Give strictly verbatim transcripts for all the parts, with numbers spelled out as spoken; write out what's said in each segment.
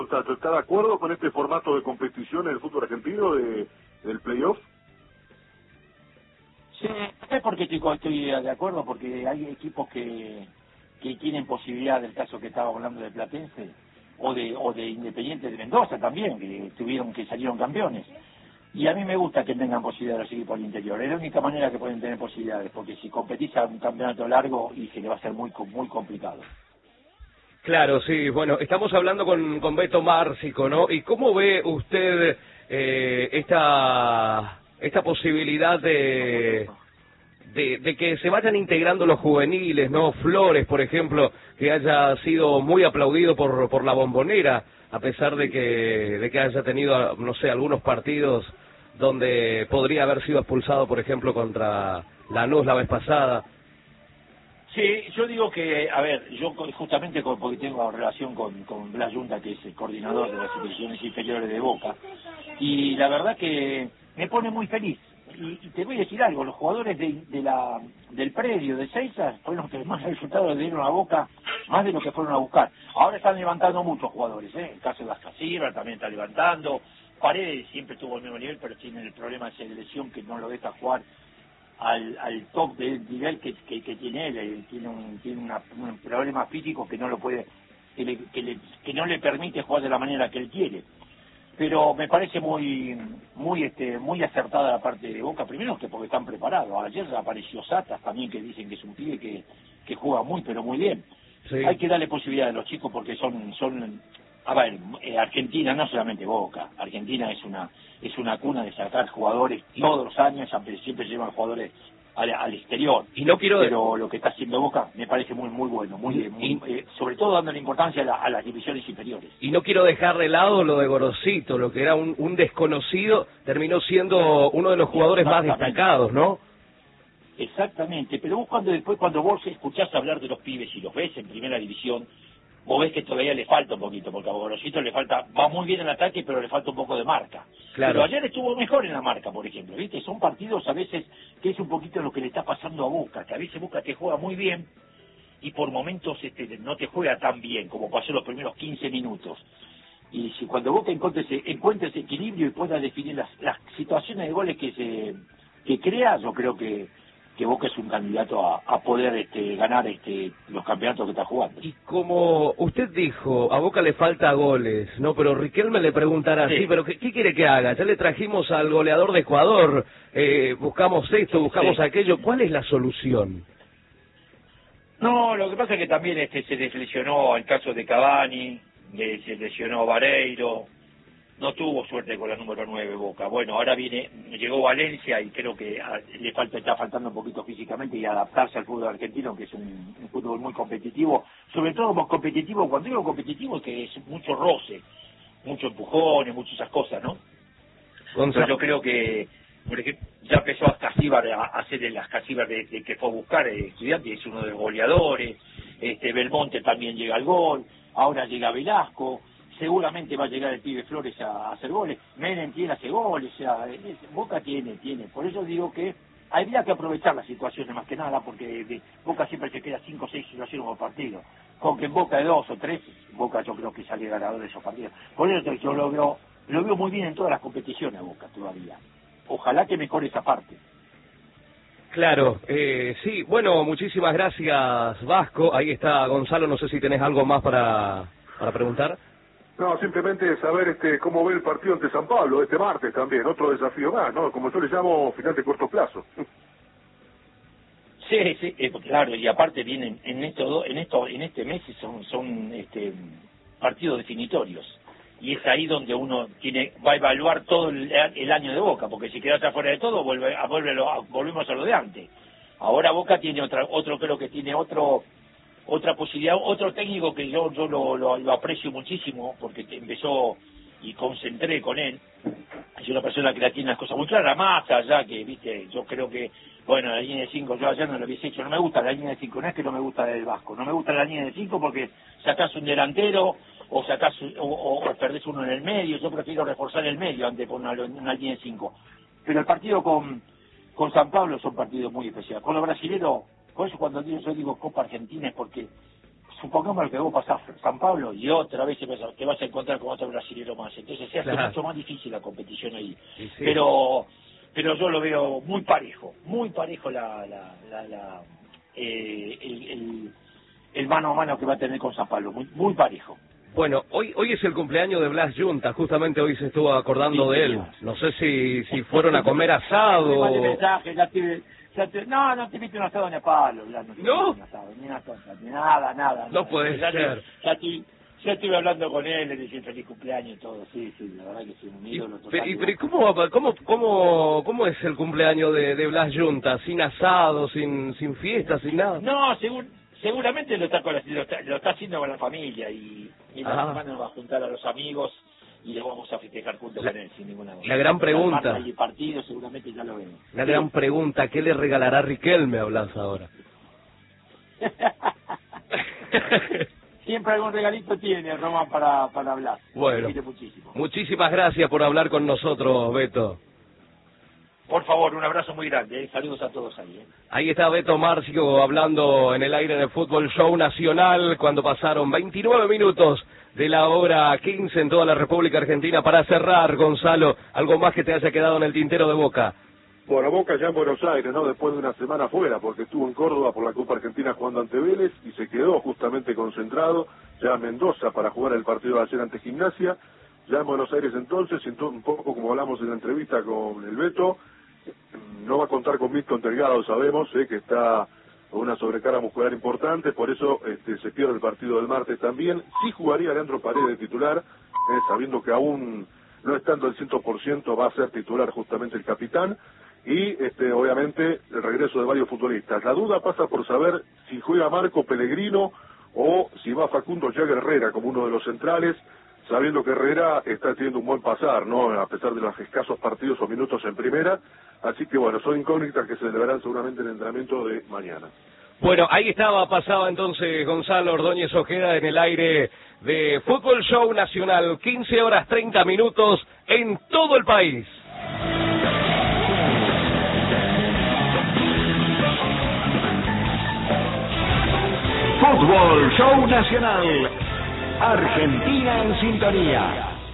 ¿Está, está de acuerdo con este formato de competición en el fútbol argentino de, del playoff? Sí, es porque estoy, estoy de acuerdo, porque hay equipos que, que tienen posibilidad, del caso que estaba hablando de Platense, o de o de Independiente de Mendoza también, que tuvieron que salieron campeones. Y a mí me gusta que tengan posibilidad los equipos al interior. Es la única manera que pueden tener posibilidades, porque si competís a un campeonato largo, y se le va a ser muy muy complicado. Claro, sí, bueno, estamos hablando con, con Beto Márcico, ¿no? ¿Y cómo ve usted eh, esta esta posibilidad de, de de que se vayan integrando los juveniles, ¿no? Flores, por ejemplo, que haya sido muy aplaudido por por la Bombonera, a pesar de que de que haya tenido, no sé, algunos partidos donde podría haber sido expulsado, por ejemplo, contra Lanús la vez pasada. Sí, yo digo que, a ver, yo justamente con, porque tengo relación con, con Blas Yunta, que es el coordinador de las divisiones inferiores de Boca, y la verdad que me pone muy feliz. Y, y te voy a decir algo, los jugadores de, de la, del predio de Seiza fueron los que más resultados le dieron a Boca, más de lo que fueron a buscar. Ahora están levantando muchos jugadores, ¿eh? El caso de Vascasirra también está levantando, Paredes siempre tuvo el mismo nivel, pero tiene el problema de esa lesión que no lo deja jugar al, al top del nivel que, que, que tiene él. Él tiene un tiene una, un problema físico que no lo puede que, le, que, le, que no le permite jugar de la manera que él quiere. Pero me parece muy muy este muy acertada la parte de Boca, primero que porque están preparados. Ayer apareció Satas también, que dicen que es un pibe que, que juega muy pero muy bien. Sí. Hay que darle posibilidad a los chicos porque son son a ver, eh, Argentina no solamente Boca, Argentina es una es una cuna de sacar jugadores todos los años, siempre llevan jugadores al, al exterior. Y no quiero... Pero lo que está haciendo Boca me parece muy muy bueno, muy, muy y, eh, sobre todo dándole importancia a, la, a las divisiones inferiores. Y no quiero dejar de lado lo de Gorosito, lo que era un, un desconocido, terminó siendo uno de los jugadores más destacados, ¿no? Exactamente, pero vos cuando después cuando vos escuchás hablar de los pibes y los ves en primera división, vos ves que todavía le falta un poquito, porque a Gorosito le falta, va muy bien en ataque, pero le falta un poco de marca. Claro. Pero ayer estuvo mejor en la marca, por ejemplo, ¿viste? Son partidos a veces que es un poquito lo que le está pasando a Boca, que a veces Boca te juega muy bien y por momentos este, no te juega tan bien como pasó los primeros quince minutos. Y si cuando Boca encuentre ese, encuentre ese equilibrio y pueda definir las, las situaciones de goles que se que crea, yo creo que que Boca es un candidato a, a poder este, ganar este, los campeonatos que está jugando. Y como usted dijo, a Boca le falta goles, ¿no? Pero Riquelme le preguntará, sí, sí pero ¿qué, ¿qué quiere que haga? Ya le trajimos al goleador de Ecuador, eh, buscamos esto, buscamos sí. aquello. ¿Cuál es la solución? No, lo que pasa es que también este, se lesionó el caso de Cavani, de, se lesionó Vareiro, no tuvo suerte con la número nueve Boca. Bueno, ahora viene, llegó Valencia y creo que a, le falta está faltando un poquito físicamente y adaptarse al fútbol argentino, que es un, un fútbol muy competitivo, sobre todo más competitivo, cuando digo competitivo es que es mucho roce, mucho empujones, muchas esas cosas, ¿no? Entonces yo creo que, por ejemplo, ya empezó a Casíbar a hacer las Casíbar de, de que fue a buscar el estudiante, es uno de los goleadores, este Belmonte también llega al gol, ahora llega Velasco, seguramente va a llegar el pibe Flores a, a hacer goles, Menem tiene hace goles, o sea, Boca tiene, tiene, por eso digo que habría que aprovechar las situaciones más que nada, porque de Boca siempre se queda cinco o seis situaciones por partido, con que en Boca de dos o tres, Boca yo creo que sale ganador de esos partidos, por eso yo lo veo, lo veo muy bien en todas las competiciones a Boca todavía, ojalá que mejore esa parte. Claro, eh, sí, bueno, muchísimas gracias Vasco, ahí está Gonzalo, no sé si tenés algo más para, para preguntar. No, simplemente saber este cómo ve el partido ante San Pablo este martes también, otro desafío más, ¿no? Como yo le llamo, final de corto plazo. Sí, sí, eh, claro, y aparte vienen en esto, en esto, en este mes son, son este, partidos definitorios. Y es ahí donde uno tiene va a evaluar todo el, el año de Boca, porque si queda atrás fuera de todo, vuelve, a, vuelve lo, volvemos a lo de antes. Ahora Boca tiene otra, otro, creo que tiene otro otra posibilidad, otro técnico que yo yo lo, lo, lo aprecio muchísimo, porque empezó y concentré con él. Es una persona que la tiene las cosas muy claras, más allá que, viste, yo creo que, bueno, la línea de cinco yo ayer no lo hubiese hecho, no me gusta la línea de cinco, no es que no me gusta el Vasco, no me gusta la línea de cinco porque sacás un delantero o sacás o, o, o perdés uno en el medio, yo prefiero reforzar el medio antes de poner una, una línea de cinco. Pero el partido con, con San Pablo son partidos muy especiales. Con los brasileños, por eso cuando yo digo Copa Argentina es porque supongamos que vos pasás San Pablo y otra vez te vas a encontrar con otro brasilero más, entonces se hace claro. mucho más difícil la competición ahí. Sí, sí. Pero pero yo lo veo muy parejo, muy parejo la, la, la, la eh, el, el, el mano a mano que va a tener con San Pablo, muy, muy parejo. Bueno, hoy hoy es el cumpleaños de Blas Yunta, justamente hoy se estuvo acordando Sí, de él. señor. No sé si si fueron a comer asado. Me mandé mensaje, ya te, ya te, no, no te invito un asado ni a palo, Blas, no te ¿No? invito un asado, ni una cosa, ni nada, nada. No nada. puede ya ser. Te, ya, te, ya estuve hablando con él, le dije feliz cumpleaños y todo, sí, sí, la verdad que sí, un Y, ídolo total. pero, y, pero, ¿cómo, va- cómo, cómo, ¿Cómo es el cumpleaños de, de Blas Yunta? ¿Sin asado, sin sin fiesta, sin nada? No, segur, seguramente lo está, con la, lo, está, lo está haciendo con la familia y, y la Ah. semana nos va a juntar a los amigos y lo vamos a festejar junto La- con él, sin ninguna duda. la gran pregunta. Y el partido seguramente ya lo vemos. La gran pregunta, ¿qué le regalará Riquelme a Blas ahora? Siempre algún regalito tiene Román para, para hablar. Bueno, Quiere muchísimo. muchísimas gracias por hablar con nosotros, Beto. Por favor, un abrazo muy grande. ¿eh? Saludos a todos ahí. ¿eh? Ahí está Beto Márcico hablando en el aire de Fútbol Show Nacional cuando pasaron veintinueve minutos de la hora quince en toda la República Argentina. Para cerrar, Gonzalo, algo más que te haya quedado en el tintero de Boca. Bueno, Boca ya en Buenos Aires, ¿no? Después de una semana fuera, porque estuvo en Córdoba por la Copa Argentina jugando ante Vélez y se quedó justamente concentrado ya en Mendoza para jugar el partido de ayer ante Gimnasia. Ya en Buenos Aires entonces, un poco como hablamos en la entrevista con el Beto, no va a contar con Milton Delgado, sabemos, eh, que está con una sobrecarga muscular importante, por eso este, se pierde el partido del martes también. Sí jugaría Leandro Paredes de titular, eh, sabiendo que aún no estando al cien por ciento va a ser titular justamente el capitán. Y este, obviamente el regreso de varios futbolistas. La duda pasa por saber si juega Marco Pellegrino o si va Facundo Jagger Herrera como uno de los centrales, sabiendo que Herrera está teniendo un buen pasar, ¿no? A pesar de los escasos partidos o minutos en primera. Así que bueno, son incógnitas que se deberán seguramente en el entrenamiento de mañana. Bueno, ahí estaba, pasaba entonces Gonzalo Ordóñez Ojeda en el aire de Fútbol Show Nacional, quince horas treinta minutos en todo el país. Fútbol Show Nacional, Argentina en sintonía.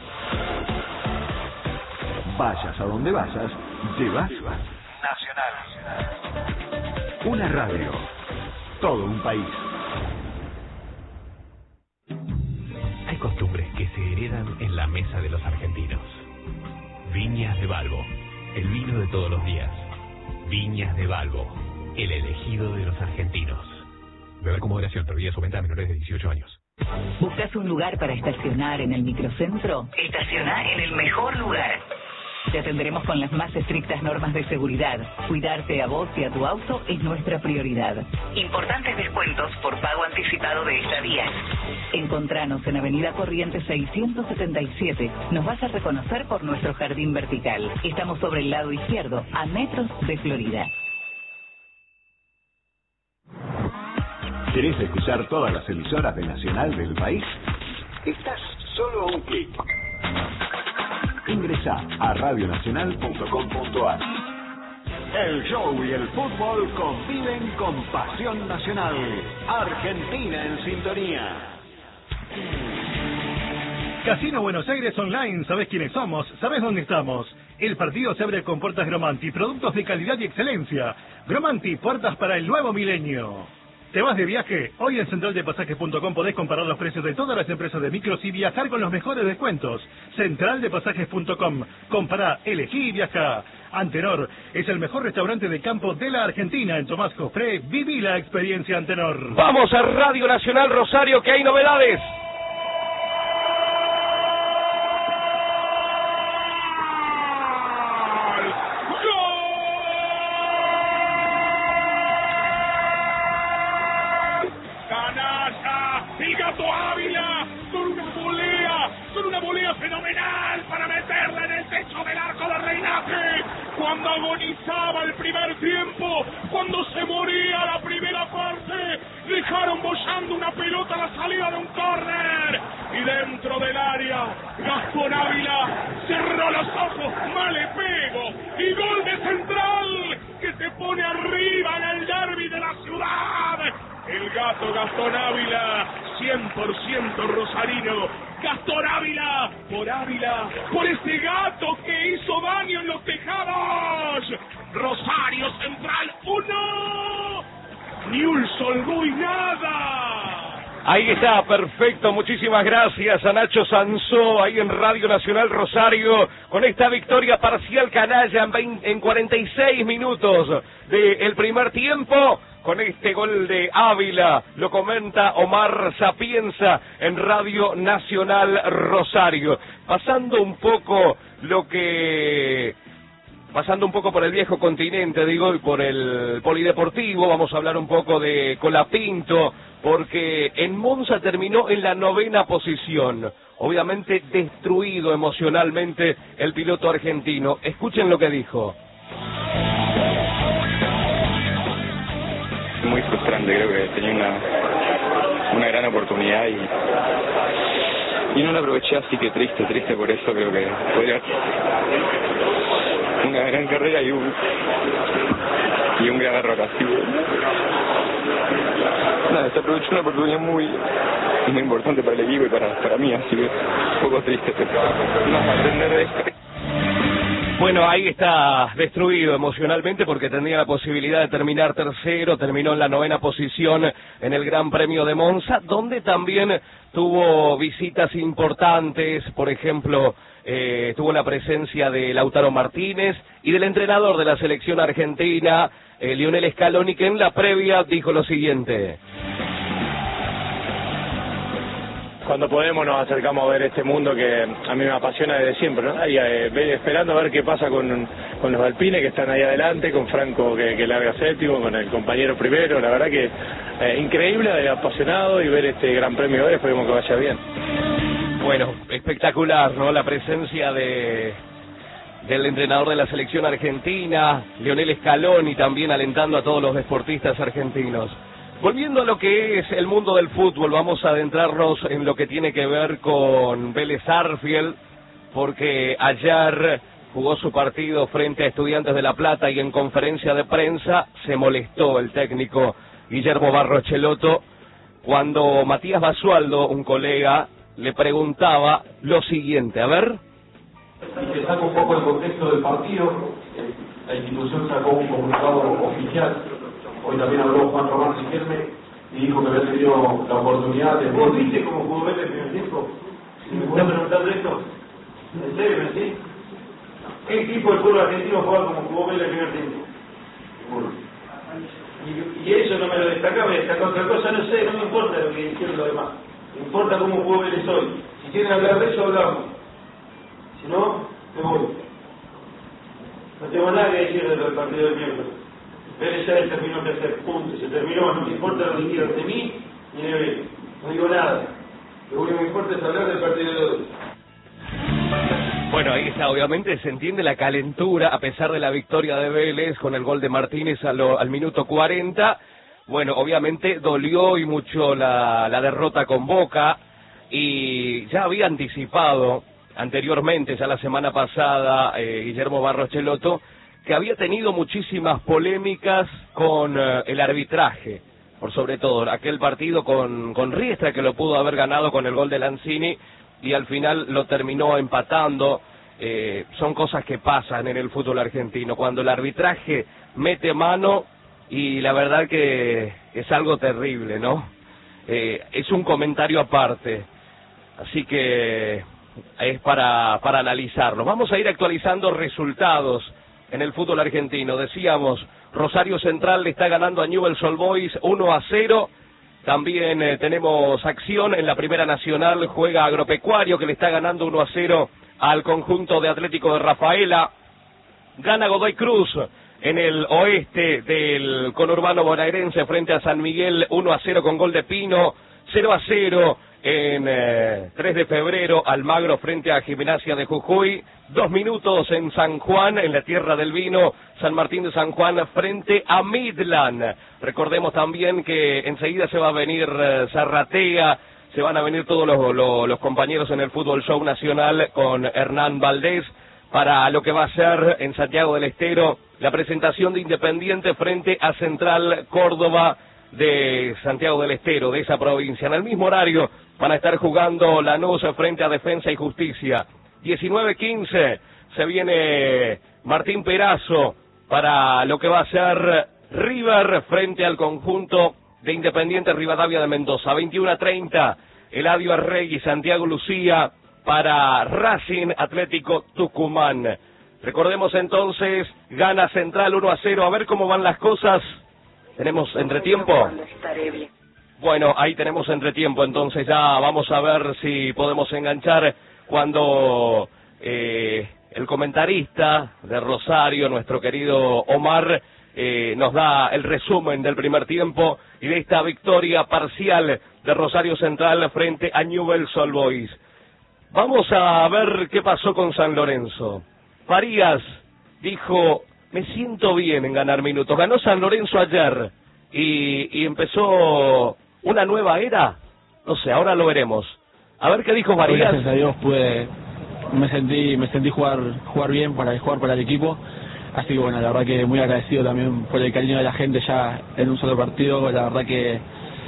Vayas a donde vayas, llevas Nacional. Una radio, todo un país. Hay costumbres que se heredan en la mesa de los argentinos. Viñas de Balbo, el vino de todos los días. Viñas de Balbo, el elegido de los argentinos. Beber con moderación, prohibida su venta a menores de dieciocho años. ¿Buscas un lugar para estacionar en el microcentro? Estaciona en el mejor lugar. Te atenderemos con las más estrictas normas de seguridad. Cuidarte a vos y a tu auto es nuestra prioridad. Importantes descuentos por pago anticipado de estadías. Encontranos en Avenida Corrientes seiscientos setenta y siete. Nos vas a reconocer por nuestro jardín vertical. Estamos sobre el lado izquierdo, a metros de Florida. ¿Querés escuchar todas las emisoras de Nacional del país? Estás solo a un clic. Ingresa a radio nacional punto com punto a r. El show y el fútbol conviven con pasión nacional. Argentina en sintonía. Casino Buenos Aires Online, ¿sabés quiénes somos? ¿Sabés dónde estamos? El partido se abre con puertas Gromanti, productos de calidad y excelencia. Gromanti, puertas para el nuevo milenio. ¿Te vas de viaje? Hoy en central de pasajes punto com podés comparar los precios de todas las empresas de micros y viajar con los mejores descuentos. central de pasajes punto com. Compará, elegí y viajá. Antenor es el mejor restaurante de campo de la Argentina. En Tomás Jofré, viví la experiencia Antenor. Vamos a Radio Nacional Rosario, que hay novedades. Fenomenal para meterla en el techo del arco de Reinaje, cuando agonizaba el primer tiempo, cuando se moría la primera parte, dejaron bollando una pelota a la salida de un córner, y dentro del área, Gastón Ávila cerró los ojos, mal le pego, y gol de Central, que se pone arriba en el derbi de la ciudad. El gato Gastón Ávila, cien por ciento rosarino. Gastón Ávila, por Ávila, por este gato que hizo daño en los tejados. Rosario Central uno, Newell's Old Boys nada. Ahí está, perfecto, muchísimas gracias a Nacho Sansó, ahí en Radio Nacional Rosario, con esta victoria parcial canalla en, veinte, en cuarenta y seis minutos del primer tiempo, con este gol de Ávila, lo comenta Omar Sapienza en Radio Nacional Rosario. Pasando un poco lo que... Pasando un poco por el viejo continente, digo, y por el polideportivo, vamos a hablar un poco de Colapinto, porque en Monza terminó en la novena posición. Obviamente destruido emocionalmente el piloto argentino. Escuchen lo que dijo. Muy frustrante, creo que tenía una, una gran oportunidad y, y no la aproveché, así que triste, triste por eso. Creo que podría una gran carrera y un y un gran error así. Nada, se aprovechó una oportunidad muy muy importante para el equipo y para, para mí, así que un poco triste, pero vamos a aprender de esto. Bueno, ahí está destruido emocionalmente porque tenía la posibilidad de terminar tercero, terminó en la novena posición en el Gran Premio de Monza, donde también tuvo visitas importantes, por ejemplo, eh, tuvo la presencia de Lautaro Martínez y del entrenador de la selección argentina, eh, Lionel Scaloni, que en la previa dijo lo siguiente. Cuando podemos nos acercamos a ver este mundo que a mí me apasiona desde siempre, ¿no? Y, eh, esperando a ver qué pasa con, con los alpines que están ahí adelante, con Franco que, que larga séptimo, con el compañero primero. La verdad que eh, increíble, eh, apasionado, y ver este gran premio hoy, esperemos que vaya bien. Bueno, espectacular, ¿no? La presencia de del entrenador de la selección argentina, Lionel Scaloni, también alentando a todos los deportistas argentinos. Volviendo a lo que es el mundo del fútbol, vamos a adentrarnos en lo que tiene que ver con Vélez Sarsfield, porque ayer jugó su partido frente a Estudiantes de La Plata y en conferencia de prensa se molestó el técnico Guillermo Barros Schelotto cuando Matías Basualdo, un colega, le preguntaba lo siguiente, a ver. Y que saca un poco el contexto del partido, la institución sacó un comunicado oficial. Hoy también habló Juan Román Riquelme y dijo que había tenido la oportunidad de... ¿Vos viste cómo jugó Vélez el primer tiempo? ¿Me estás preguntando esto? ¿En serio, me decís? ¿Qué equipo del fútbol argentino juega como jugó Vélez el primer tiempo? Y, y eso no me lo destacaba, me destacó otra cosa, no sé, no me importa lo que hicieron los demás. Me importa cómo jugó Vélez hoy. Si quieren hablar de eso, hablamos. Si no, me voy. No tengo nada que decir del partido del miércoles. Vélez ya terminó el tercer punto, se terminó, no me importa lo que digan de mí ni de Vélez, no digo nada, lo único que me importa es hablar del partido de hoy. Bueno, ahí está, obviamente se entiende la calentura a pesar de la victoria de Vélez con el gol de Martínez a lo, al minuto cuarenta. Bueno, obviamente dolió y mucho la, la derrota con Boca, y ya había anticipado anteriormente, ya la semana pasada, eh, Guillermo Barros Schelotto, que había tenido muchísimas polémicas con uh, el arbitraje, por sobre todo aquel partido con, con Riestra, que lo pudo haber ganado con el gol de Lanzini y al final lo terminó empatando. Eh, son cosas que pasan en el fútbol argentino, cuando el arbitraje mete mano, y la verdad que es algo terrible, ¿no? Eh, es un comentario aparte, así que es para, para analizarlo. Vamos a ir actualizando resultados en el fútbol argentino. Decíamos, Rosario Central le está ganando a Newell's Old Boys uno a cero. También eh, tenemos acción en la Primera Nacional, juega Agropecuario, que le está ganando uno a cero al conjunto de Atlético de Rafaela. Gana Godoy Cruz en el oeste del conurbano bonaerense frente a San Miguel uno a cero con gol de Pino. cero a cero en eh, tres de febrero, Almagro frente a Gimnasia de Jujuy. Dos minutos en San Juan, en la tierra del vino, San Martín de San Juan frente a Midland. Recordemos también que enseguida se va a venir eh, Zarratea, se van a venir todos los, los, los compañeros en el Fútbol Show Nacional con Hernán Valdés para lo que va a ser en Santiago del Estero la presentación de Independiente frente a Central Córdoba de Santiago del Estero, de esa provincia. En el mismo horario van a estar jugando Lanús frente a Defensa y Justicia. diecinueve quince se viene Martín Perazo para lo que va a ser River frente al conjunto de Independiente Rivadavia de Mendoza. veintiuno treinta, Eladio Arregui, Santiago Lucía para Racing Atlético Tucumán. Recordemos entonces, gana Central uno a cero. A ver cómo van las cosas. ¿Tenemos entretiempo? Bueno, ahí tenemos entretiempo, entonces ya vamos a ver si podemos enganchar cuando eh, el comentarista de Rosario, nuestro querido Omar, eh, nos da el resumen del primer tiempo y de esta victoria parcial de Rosario Central frente a Newell's Old Boys. Vamos a ver qué pasó con San Lorenzo. Farías dijo, me siento bien en ganar minutos. Ganó San Lorenzo ayer y, y empezó una nueva era. No sé, ahora lo veremos. A ver qué dijo Farías. Gracias a Dios pude, me sentí, me sentí jugar, jugar bien para jugar para el equipo. Así que bueno, la verdad que muy agradecido también por el cariño de la gente ya en un solo partido. La verdad que,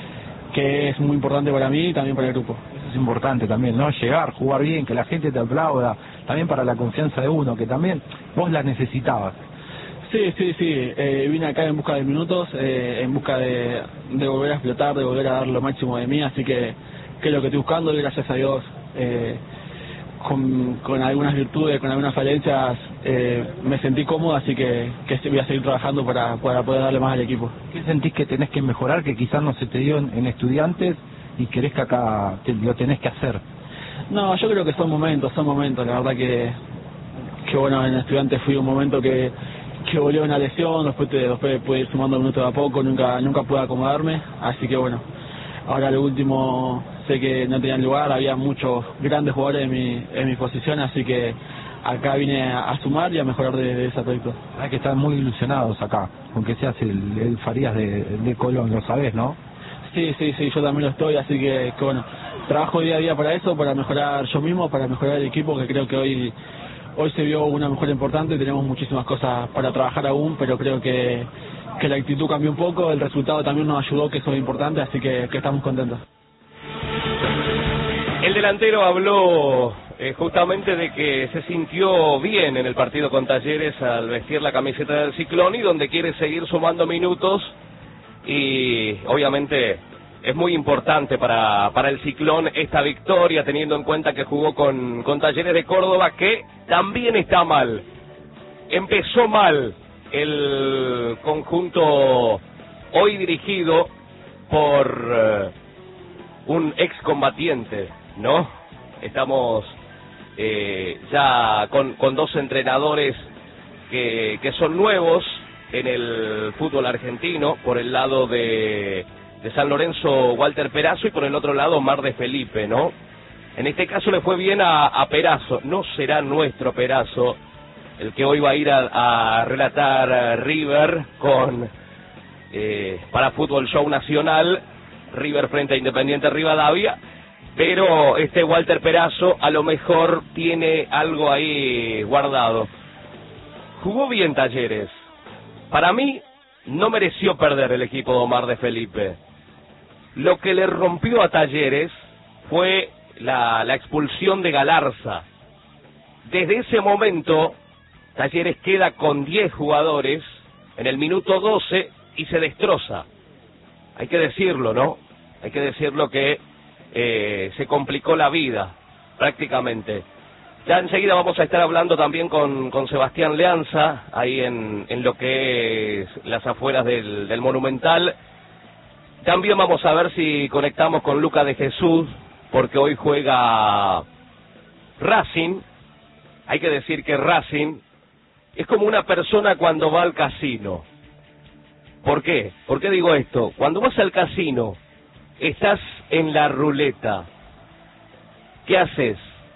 que es muy importante para mí y también para el grupo. Es importante también, ¿no? Llegar, jugar bien, que la gente te aplauda, también para la confianza de uno, que también vos la necesitabas. Sí, sí, sí, eh, vine acá en busca de minutos, eh, en busca de, de volver a explotar, de volver a dar lo máximo de mí, así que, que es lo que estoy buscando y gracias a Dios, eh, con, con algunas virtudes, con algunas falencias, eh, me sentí cómodo, así que, que voy a seguir trabajando para, para poder darle más al equipo. ¿Qué sentís que tenés que mejorar, que quizás no se te dio en, en Estudiantes y querés que acá te, lo tenés que hacer? No, yo creo que son momentos, son momentos, la verdad que, que bueno, en Estudiantes fui un momento que, que volvió una lesión, después, te, después pude ir sumando minutos de a poco, nunca, nunca pude acomodarme, así que bueno, ahora lo último sé que no tenían lugar, había muchos grandes jugadores en mi, en mi posición, así que acá vine a, a sumar y a mejorar de, de ese aspecto. Hay que estar muy ilusionados acá, aunque seas el, el Farías de, de Colón, lo sabés, ¿no? Sí, sí, sí, yo también lo estoy, así que, que bueno, trabajo día a día para eso, para mejorar yo mismo, para mejorar el equipo, que creo que hoy hoy se vio una mejora importante, tenemos muchísimas cosas para trabajar aún, pero creo que, que la actitud cambió un poco, el resultado también nos ayudó, que eso es importante, así que, que estamos contentos. El delantero habló eh, justamente de que se sintió bien en el partido con Talleres al vestir la camiseta del Ciclón y donde quiere seguir sumando minutos y obviamente es muy importante para, para el Ciclón esta victoria, teniendo en cuenta que jugó con, con Talleres de Córdoba, que también está mal. Empezó mal el conjunto hoy dirigido por uh, un excombatiente, ¿no? Estamos eh, ya con, con dos entrenadores que, que son nuevos en el fútbol argentino, por el lado de... de San Lorenzo, Walter Perazo, y por el otro lado Mar de Felipe, ¿no? En este caso le fue bien a, a Perazo. No será nuestro Perazo el que hoy va a ir a, a relatar a River con eh, para Fútbol Show Nacional, River frente a Independiente Rivadavia, pero este Walter Perazo a lo mejor tiene algo ahí guardado. Jugó bien Talleres. Para mí no mereció perder el equipo de Omar de Felipe. Lo que le rompió a Talleres fue la, la expulsión de Galarza. Desde ese momento, Talleres queda con diez jugadores en el minuto doce y se destroza. Hay que decirlo, ¿no? Hay que decirlo que eh, se complicó la vida, prácticamente. Ya enseguida vamos a estar hablando también con, con Sebastián Leanza, ahí en, en lo que es las afueras del, del Monumental. También vamos a ver si conectamos con Luca de Jesús, porque hoy juega Racing. Hay que decir que Racing es como una persona cuando va al casino. ¿Por qué? ¿Por qué digo esto? Cuando vas al casino, estás en la ruleta. ¿Qué haces?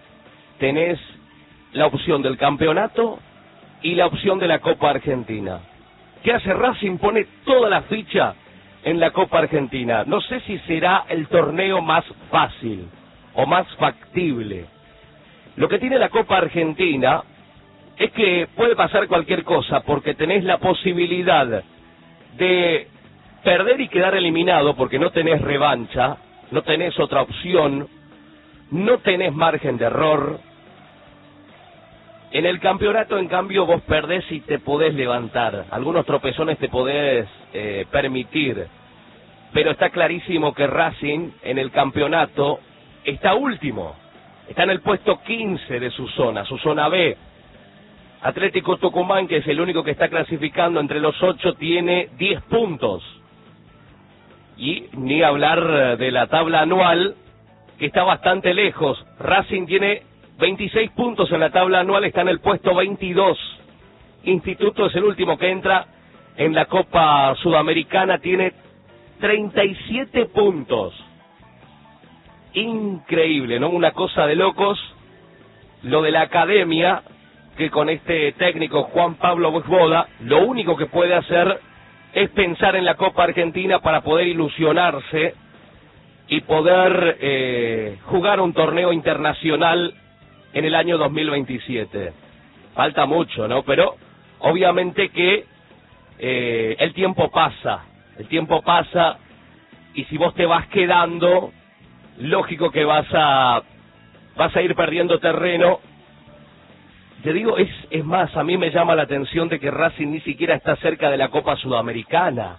Tenés la opción del campeonato y la opción de la Copa Argentina. ¿Qué hace Racing? Pone toda la ficha en la Copa Argentina. No sé si será el torneo más fácil o más factible. Lo que tiene la Copa Argentina es que puede pasar cualquier cosa, porque tenés la posibilidad de perder y quedar eliminado porque no tenés revancha, no tenés otra opción, no tenés margen de error. En el campeonato, en cambio, vos perdés y te podés levantar. Algunos tropezones te podés eh, permitir. Pero está clarísimo que Racing en el campeonato está último. Está en el puesto quince de su zona, su zona B. Atlético Tucumán, que es el único que está clasificando entre los ocho, tiene diez puntos. Y ni hablar de la tabla anual, que está bastante lejos. Racing tiene veintiséis puntos en la tabla anual, está en el puesto veintidós. Instituto es el último que entra en la Copa Sudamericana, tiene treinta y siete puntos. Increíble, ¿no? Una cosa de locos. Lo de la academia, que con este técnico Juan Pablo Voivoda, lo único que puede hacer es pensar en la Copa Argentina para poder ilusionarse y poder eh, jugar un torneo internacional en el año dos mil veintisiete. Falta mucho, ¿no? Pero obviamente que eh, el tiempo pasa, el tiempo pasa, y si vos te vas quedando, lógico que vas a vas a ir perdiendo terreno. Te digo, es, es más, a mí me llama la atención de que Racing ni siquiera está cerca de la Copa Sudamericana.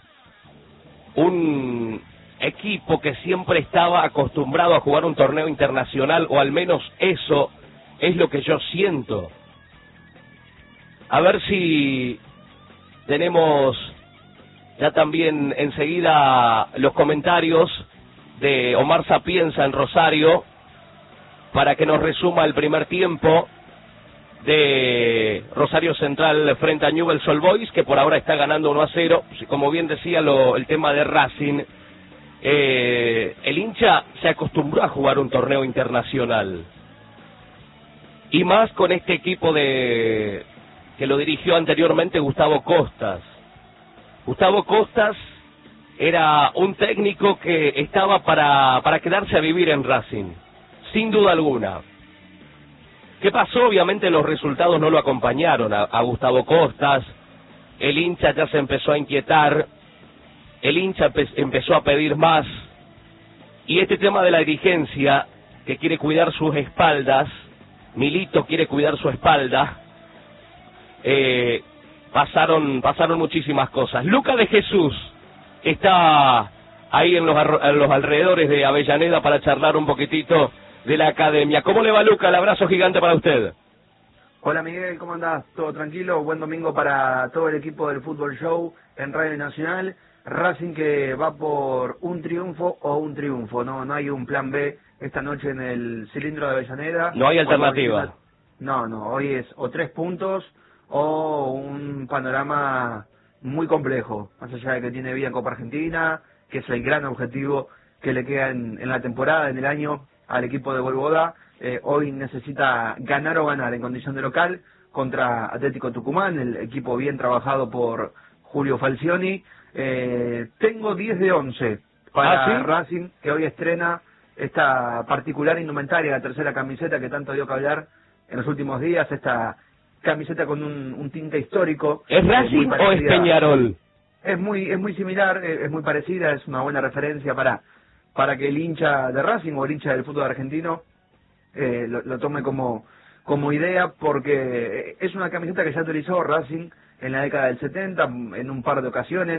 Un equipo que siempre estaba acostumbrado a jugar un torneo internacional, o al menos eso es lo que yo siento. A ver si tenemos ya también enseguida los comentarios de Omar Sapienza en Rosario para que nos resuma el primer tiempo de Rosario Central frente a Newell's Old Boys, que por ahora está ganando uno a cero. Como bien decía lo, el tema de Racing, eh, el hincha se acostumbró a jugar un torneo internacional, y más con este equipo de que lo dirigió anteriormente Gustavo Costas. Gustavo Costas era un técnico que estaba para, para quedarse a vivir en Racing, sin duda alguna. ¿Qué pasó? Obviamente los resultados no lo acompañaron a, a Gustavo Costas. El hincha ya se empezó a inquietar, el hincha empezó a pedir más, y este tema de la dirigencia, que quiere cuidar sus espaldas, Milito quiere cuidar su espalda, eh, pasaron pasaron muchísimas cosas. Luca de Jesús está ahí en los, en los alrededores de Avellaneda para charlar un poquitito de la academia. ¿Cómo le va, Luca? El abrazo gigante para usted. Hola, Miguel, ¿cómo andás? ¿Todo tranquilo? Buen domingo para todo el equipo del Fútbol Show en Radio Nacional. Racing que va por un triunfo o un triunfo, no no hay un plan B esta noche en el cilindro de Avellaneda. No hay alternativa. No, no, hoy es o tres puntos o un panorama muy complejo, más allá de que tiene vida en Copa Argentina, que es el gran objetivo que le queda en, en la temporada, en el año, al equipo de Voivoda. Eh, hoy necesita ganar o ganar en condición de local contra Atlético Tucumán, el equipo bien trabajado por Julio Falcioni. Eh, tengo diez de once para ¿Ah, sí? Racing, que hoy estrena esta particular indumentaria, la tercera camiseta que tanto dio que hablar en los últimos días, esta camiseta con un, un tinte histórico. ¿Es Racing o es Peñarol? Es muy es muy similar, es muy parecida, es una buena referencia para para que el hincha de Racing o el hincha del fútbol argentino eh, lo, lo tome como como idea, porque es una camiseta que ya utilizó Racing en la década del setenta en un par de ocasiones.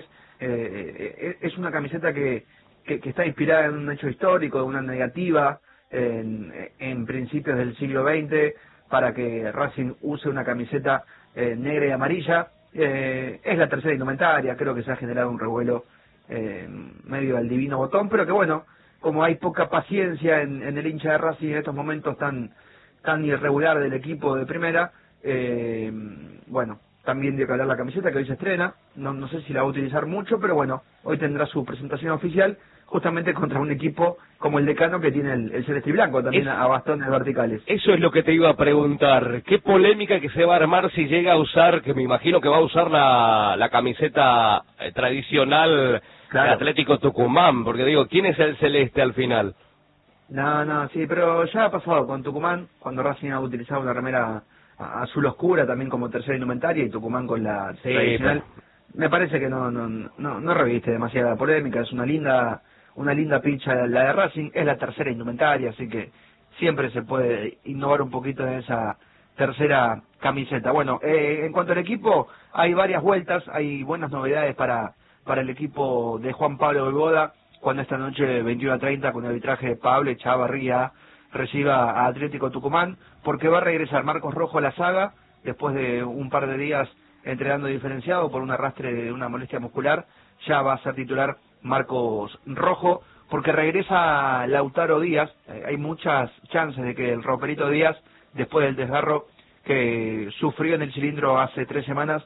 Eh, es una camiseta que, que, que está inspirada en un hecho histórico, de una negativa en, en principios del siglo veinte para que Racing use una camiseta eh, negra y amarilla. Eh, es la tercera indumentaria, creo que se ha generado un revuelo eh, medio al divino botón, pero que bueno, como hay poca paciencia en, en el hincha de Racing en estos momentos tan tan irregular del equipo de primera, eh, bueno, también dio que hablar la camiseta que hoy se estrena. No, no sé si la va a utilizar mucho, pero bueno, hoy tendrá su presentación oficial justamente contra un equipo como el Decano, que tiene el, el celeste y blanco también es, a bastones verticales. Eso es lo que te iba a preguntar. ¿Qué polémica que se va a armar si llega a usar, que me imagino que va a usar la, la camiseta eh, tradicional claro. de Atlético Tucumán? Porque digo, ¿quién es el celeste al final? No, no, sí, pero ya ha pasado con Tucumán, cuando Racing ha utilizado una remera azul oscura también como tercera indumentaria, y Tucumán con la sí, tradicional. me parece que no, no, no, no reviste demasiada polémica, es una linda, una linda pincha la de Racing, es la tercera indumentaria, así que siempre se puede innovar un poquito en esa tercera camiseta. Bueno, eh, en cuanto al equipo, hay varias vueltas, hay buenas novedades para, para el equipo de Juan Pablo Voivoda, cuando esta noche veintiuno a treinta con el arbitraje de Pablo Chavarría reciba a Atlético Tucumán, porque va a regresar Marcos Rojo a la saga, después de un par de días entrenando diferenciado por un arrastre de una molestia muscular, ya va a ser titular Marcos Rojo, porque regresa Lautaro Díaz. Eh, hay muchas chances de que el Roperito Díaz, después del desgarro que sufrió en el cilindro hace tres semanas,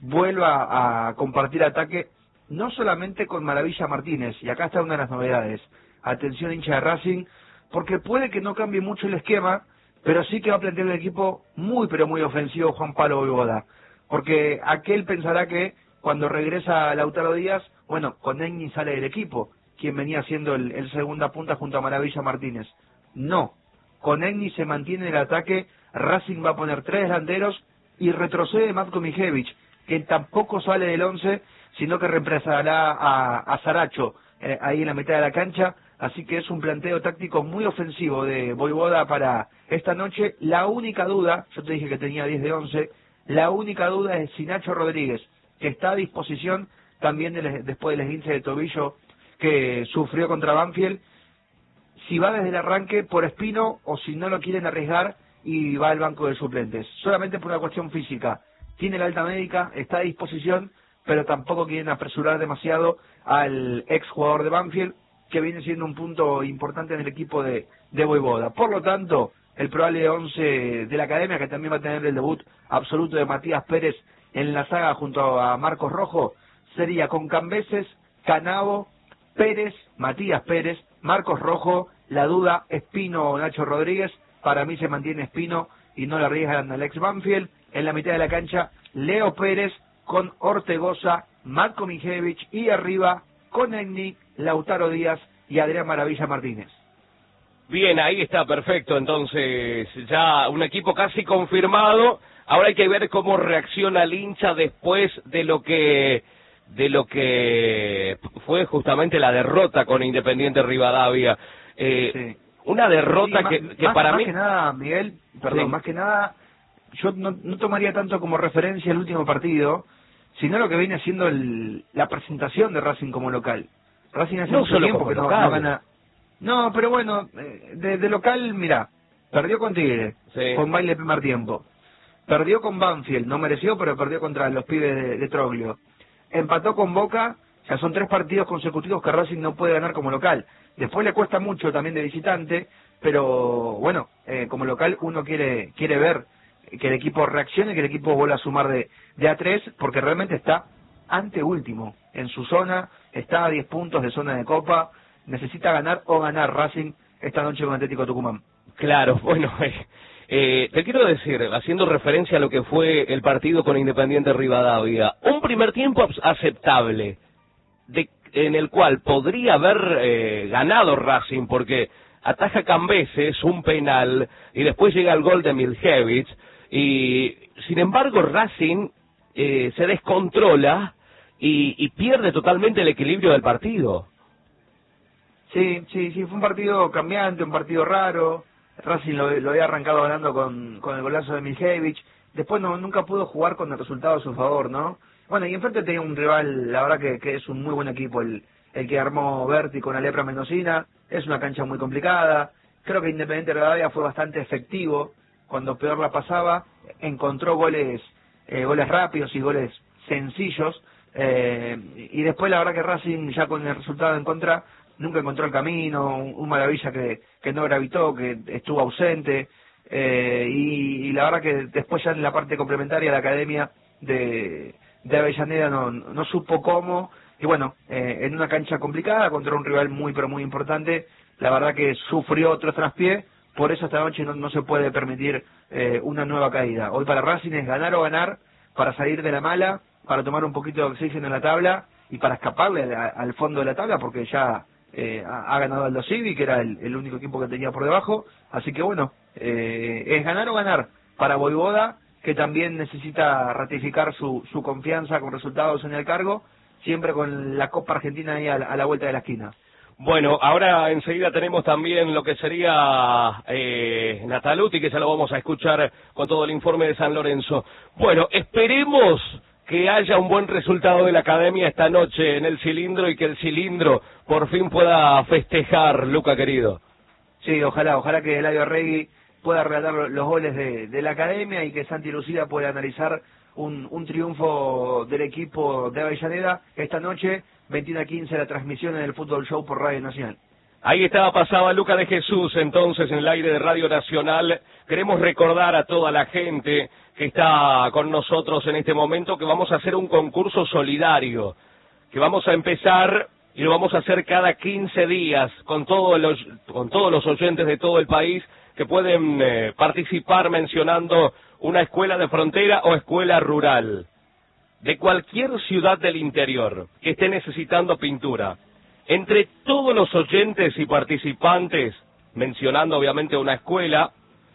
vuelva a compartir ataque, no solamente con Maravilla Martínez, y acá está una de las novedades. Atención, hincha de Racing, porque puede que no cambie mucho el esquema, pero sí que va a plantear un equipo muy pero muy ofensivo Juan Pablo Voivoda, porque aquel pensará que cuando regresa Lautaro Díaz, bueno, Conegni sale del equipo, quien venía siendo el, el segunda punta junto a Maravilla Martínez. No, Conegni se mantiene en el ataque, Racing va a poner tres delanteros y retrocede Matko Mijevich, que tampoco sale del once, sino que reemplazará a, a Saracho eh, ahí en la mitad de la cancha, así que es un planteo táctico muy ofensivo de Voivoda para esta noche. La única duda, yo te dije que tenía diez de once, la única duda es si Nacho Rodríguez, que está a disposición también de, después del esguince de tobillo que sufrió contra Banfield, si va desde el arranque por Espino o si no lo quieren arriesgar y va al banco de suplentes, solamente por una cuestión física. Tiene la alta médica, está a disposición, pero tampoco quieren apresurar demasiado al ex jugador de Banfield, que viene siendo un punto importante en el equipo de, de Voivoda. Por lo tanto, el probable once de la academia, que también va a tener el debut absoluto de Matías Pérez en la saga junto a Marcos Rojo, sería con Cambeses, Canavo, Pérez, Matías Pérez, Marcos Rojo, la duda Espino o Nacho Rodríguez. Para mí se mantiene Espino y no le arriesgan al ex Banfield. En la mitad de la cancha, Leo Pérez con Ortegoza, Matko Mijevich, y arriba Conegni, Lautaro Díaz y Adrián Maravilla Martínez. Bien, ahí está, perfecto. Entonces, ya un equipo casi confirmado. Ahora hay que ver cómo reacciona el hincha después de lo que de lo que fue justamente la derrota con Independiente Rivadavia. Eh, sí. Una derrota sí, que, más, que más, para más mí... Más que nada, Miguel, perdón, sí. más que nada, yo no, no tomaría tanto como referencia el último partido, sino lo que viene siendo el, la presentación de Racing como local. Racing hace no mucho solo tiempo que no, no gana... No, pero bueno, de, de local, mira, perdió con Tigre, sí. con baile primer tiempo. Perdió con Banfield, no mereció, pero perdió contra los pibes de, de Troglio. Empató con Boca, ya son tres partidos consecutivos que Racing no puede ganar como local. Después le cuesta mucho también de visitante, pero bueno, eh, como local uno quiere quiere ver que el equipo reaccione, que el equipo vuelva a sumar de, de a tres, porque realmente está anteúltimo en su zona, está a diez puntos de zona de Copa. Necesita ganar o ganar Racing esta noche con Atlético Tucumán. Claro, bueno, eh, eh, te quiero decir, haciendo referencia a lo que fue el partido con Independiente Rivadavia, un primer tiempo aceptable, de, en el cual podría haber eh, ganado Racing, porque ataja Cambeses un penal, y después llega el gol de Mijevich, y sin embargo Racing eh, se descontrola y, y pierde totalmente el equilibrio del partido. Sí, sí, sí, fue un partido cambiante, un partido raro. Racing lo, lo había arrancado ganando con, con el golazo de Mijevich. Después no, nunca pudo jugar con el resultado a su favor, ¿no? Bueno, y enfrente tenía un rival, la verdad que, que es un muy buen equipo, el, el que armó Berti con la Lepra Mendocina. Es una cancha muy complicada. Creo que Independiente Rivadavia fue bastante efectivo cuando peor la pasaba. Encontró goles, eh, goles rápidos y goles sencillos. Eh, y después la verdad que Racing, ya con el resultado en contra, nunca encontró el camino, un, un Maravilla que, que no gravitó, que estuvo ausente, eh, y, y la verdad que después ya en la parte complementaria de la academia de, de Avellaneda no, no supo cómo, y bueno, eh, en una cancha complicada contra un rival muy pero muy importante, la verdad que sufrió otro traspié, por eso esta noche no, no se puede permitir eh, una nueva caída. Hoy para Racing es ganar o ganar, para salir de la mala, para tomar un poquito de oxígeno en la tabla, y para escaparle a, al fondo de la tabla, porque ya... Eh, ha, ha ganado Aldo Civi, que era el, el único equipo que tenía por debajo, así que bueno, eh, es ganar o ganar para Voivoda, que también necesita ratificar su, su confianza con resultados en el cargo, siempre con la Copa Argentina ahí a la, a la vuelta de la esquina. Bueno, ahora enseguida tenemos también lo que sería eh, Nataluti, que ya lo vamos a escuchar con todo el informe de San Lorenzo. Bueno, esperemos que haya un buen resultado de la academia esta noche en el cilindro y que el cilindro por fin pueda festejar, Luca querido. Sí, ojalá, ojalá que Eladio Arregui pueda relatar los goles de, de la academia y que Santi Lucía pueda analizar un, un triunfo del equipo de Avellaneda esta noche, veintiuno a quince, la transmisión en el Fútbol Show por Radio Nacional. Ahí estaba, pasaba Luca de Jesús entonces en el aire de Radio Nacional. Queremos recordar a toda la gente que está con nosotros en este momento que vamos a hacer un concurso solidario, que vamos a empezar y lo vamos a hacer cada quince días con todos los, con todos los oyentes de todo el país que pueden eh, participar mencionando una escuela de frontera o escuela rural de cualquier ciudad del interior que esté necesitando pintura. Entre todos los oyentes y participantes, mencionando obviamente una escuela,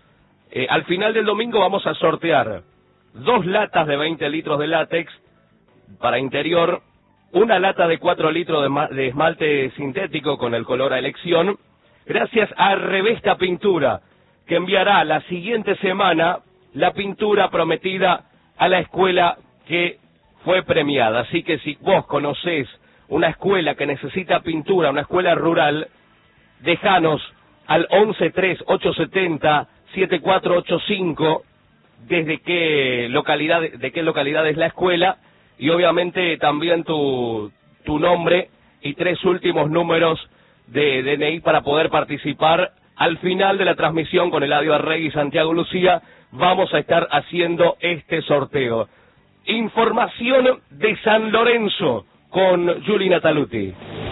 eh, al final del domingo vamos a sortear dos latas de veinte litros de látex para interior, una lata de cuatro litros de, de esmalte sintético con el color a elección, gracias a Revesta Pintura, que enviará la siguiente semana la pintura prometida a la escuela que fue premiada. Así que si vos conocés una escuela que necesita pintura, una escuela rural, déjanos al once tres ocho setenta siete cuatro ocho cinco desde qué localidad, de qué localidad es la escuela, y obviamente también tu, tu nombre y tres últimos números de D N I para poder participar. Al final de la transmisión con Eladio Arregui y Santiago Lucía vamos a estar haciendo este sorteo. Información de San Lorenzo con Juli Nataluti.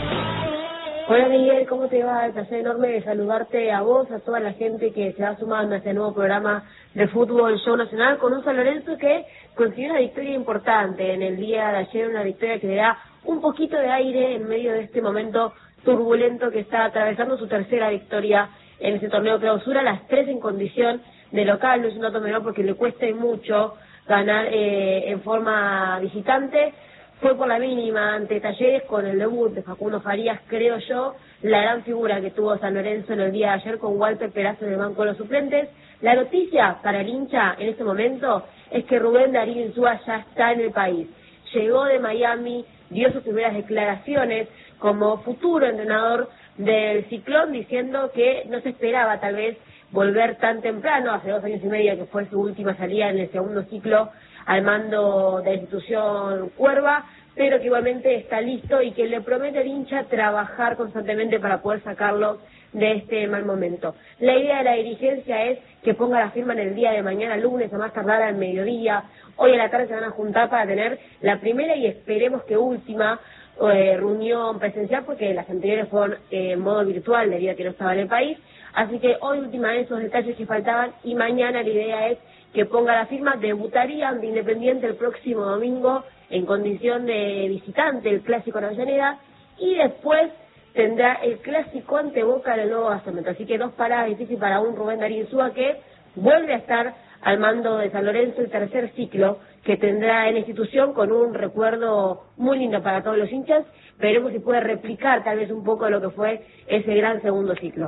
Hola Miguel, ¿cómo te va? El placer enorme de saludarte a vos, a toda la gente que se va sumando a este nuevo programa de Fútbol Show Nacional con un San Lorenzo que consiguió una victoria importante en el día de ayer, una victoria que le da un poquito de aire en medio de este momento turbulento que está atravesando, su tercera victoria en este torneo clausura, las tres en condición de local. No es un dato menor porque le cuesta mucho ganar eh, en forma visitante. Fue por la mínima ante Talleres con el debut de Facundo Farías, creo yo, la gran figura que tuvo San Lorenzo en el día de ayer con Walter Perazo en el banco de los suplentes. La noticia para el hincha en este momento es que Rubén Darío Insúa ya está en el país. Llegó de Miami, dio sus primeras declaraciones como futuro entrenador del Ciclón, diciendo que no se esperaba tal vez volver tan temprano, hace dos años y medio que fue su última salida en el segundo ciclo al mando de la institución Cuerva, pero que igualmente está listo y que le promete al hincha trabajar constantemente para poder sacarlo de este mal momento. La idea de la dirigencia es que ponga la firma en el día de mañana, lunes, a más tardar al mediodía. Hoy a la tarde se van a juntar para tener la primera y esperemos que última eh, reunión presencial, porque las anteriores fueron eh, en modo virtual debido a que no estaba en el país. Así que hoy última de esos detalles que faltaban y mañana la idea es que ponga la firma. Debutaría ante Independiente el próximo domingo en condición de visitante, el clásico en Avellaneda, y después tendrá el clásico ante Boca en el nuevo basamento. Así que dos paradas difíciles para un Rubén Darío Insúa que vuelve a estar al mando de San Lorenzo, el tercer ciclo que tendrá en la institución, con un recuerdo muy lindo para todos los hinchas. Veremos si puede replicar tal vez un poco lo que fue ese gran segundo ciclo.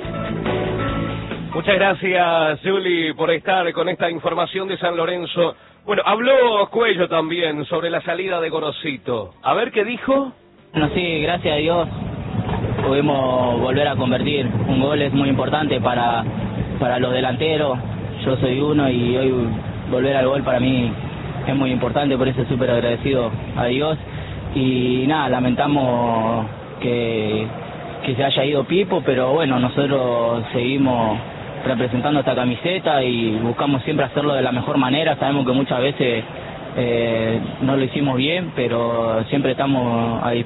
Muchas gracias, Juli, por estar con esta información de San Lorenzo. Bueno, habló Cuello también sobre la salida de Gorosito. A ver qué dijo. Bueno, sí, gracias a Dios pudimos volver a convertir. Un gol es muy importante para, para los delanteros. Yo soy uno y hoy volver al gol para mí es muy importante, por eso súper agradecido a Dios. Y nada, lamentamos que, que se haya ido Pipo, pero bueno, nosotros seguimos representando esta camiseta y buscamos siempre hacerlo de la mejor manera. Sabemos que muchas veces eh, no lo hicimos bien, pero siempre estamos ahí.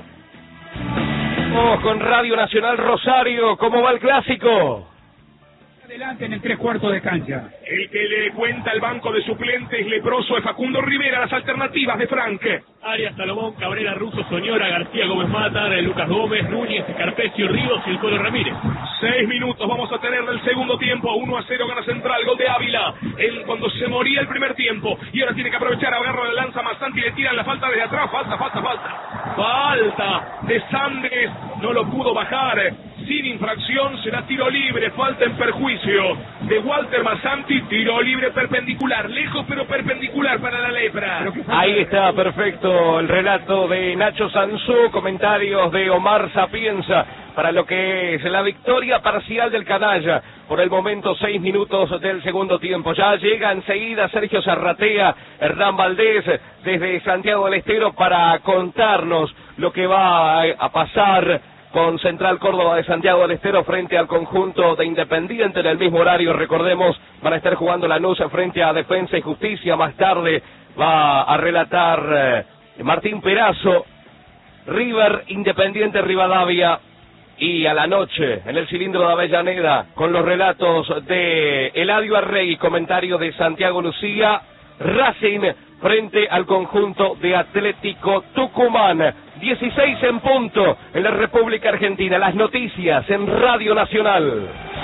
Vamos con Radio Nacional Rosario, ¿cómo va el clásico? Adelante en el tres cuartos de cancha. El que le cuenta el banco de suplentes leproso es Facundo Rivera. Las alternativas de Frank: Arias, Salomón, Cabrera, Russo, Soñora, García, Gómez Matar, Lucas Gómez, Núñez, Carpesio, Ríos y el Colo Ramírez. Seis minutos vamos a tener del segundo tiempo. uno a cero gana Central, gol de Ávila en cuando se moría el primer tiempo. Y ahora tiene que aprovechar, agarra la lanza Masanti, le tiran la falta desde atrás. Falta, falta, falta. Falta de Sandes, no lo pudo bajar. Sin infracción, será tiro libre, falta en perjuicio de Walter Masanti, tiro libre perpendicular, lejos pero perpendicular para la lepra. Ahí está, perfecto, el relato de Nacho Sansú, comentarios de Omar Sapienza para lo que es la victoria parcial del Canalla. Por el momento, seis minutos del segundo tiempo. Ya llega enseguida Sergio Zarratea, Hernán Valdés, desde Santiago del Estero para contarnos lo que va a pasar con Central Córdoba de Santiago del Estero frente al conjunto de Independiente en el mismo horario. Recordemos, van a estar jugando Lanús frente a Defensa y Justicia. Más tarde va a relatar eh, Martín Perazo, River, Independiente Rivadavia. Y a la noche, en el cilindro de Avellaneda, con los relatos de Eladio Arregui, comentario de Santiago Lucía, Racing frente al conjunto de Atlético Tucumán. dieciséis en punto en la República Argentina. Las noticias en Radio Nacional.